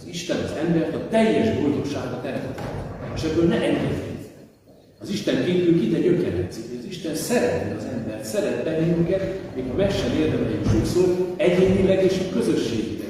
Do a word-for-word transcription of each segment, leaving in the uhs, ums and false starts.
Az Isten az embert a teljes boldogságra teremtette, és ebből ne engedjük. Az Isten kívül ide gyökerezik, hogy az Isten szereti az embert, szeret bennünket, még ha meg sem érdemeljük sokszor, egyénileg és a közösségileg is.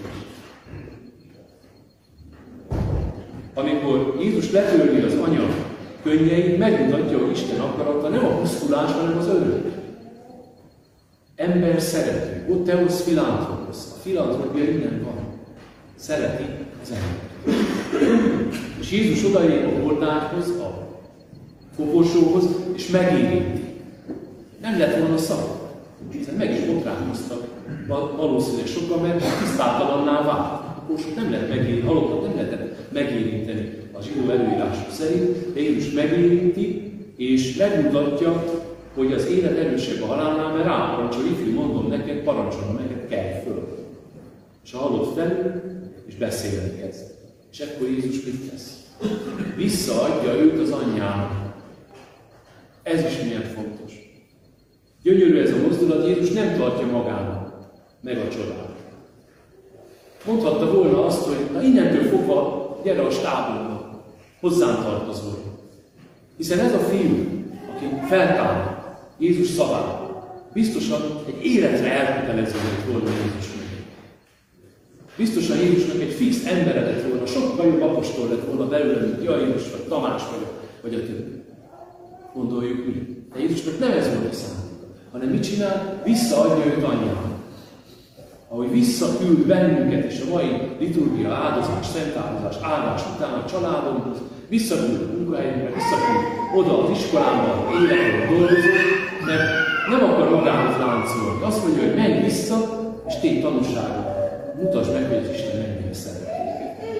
Amikor Jézus letörli az anya könnyeit, megmutatja, hogy Isten akarata nem a pusztulás, hanem az örök. Ember szerető, ott teosz filantropos, a filantropia innen van. Szereti az embert. És Jézus odalép a hordákhoz, a koporsóhoz, és megérinti. Nem lett volna szabad. Hiszen meg is botránkoztak valószínűleg sokan, mert tisztátalanná vált. A koporsót nem lehet megérinteni, halottat nem lehetett megérinteni a zsidó előírások szerint, de Jézus megérinti, és megmutatja, hogy az élet erősebb a halálnál, mert ráparancsol, ifjú, mondom neked, parancsolom neked, kelj föl. És a halott felül, és beszélni kezd. És ekkor Jézus mit tesz? Visszaadja őt az anyjának. Ez is milyen fontos. Gyönyörű ez a mozdulat, Jézus nem tartja magának meg a csodát. Mondhatta volna azt, hogy na innentől fogva gyere a stábomba, hozzám tartozol. Hiszen ez a fiú, aki feltámad Jézus szavára, biztosan egy életre elköteleződött volna Jézus mögé. Biztosan Jézusnak egy fix embere lett volna, sokkal jobb apostol lett volna belőle, mint Jairus, vagy Tamás, vagy, vagy a többi. Gondoljuk úgy. De Jézusnak nem ez volt a szándéka, hanem mit csinál? Visszaadja őt anyjának. Ahogy visszaküld bennünket és a mai liturgia, áldozás, szentáldozás, áldás után a családunkhoz, visszaküld a munkahelyünkre, visszaküld oda az iskolába, életben dolgozunk, mert nem akar magához láncolni. Azt mondja, hogy menj vissza, és tégy tanúságot. Mutasd meg, hogy az Isten mennyire szeret téged.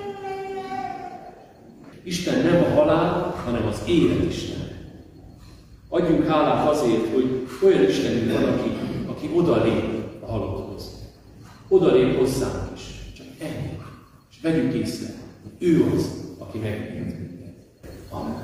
Isten nem a halál, hanem az élet Isten. Adjunk hálát azért, hogy olyan Istenünk van, aki, aki odalép a halotthoz. Odalép hozzánk is. Csak ennyi. És vegyük észre, hogy ő az, aki megvéd minket. Amen.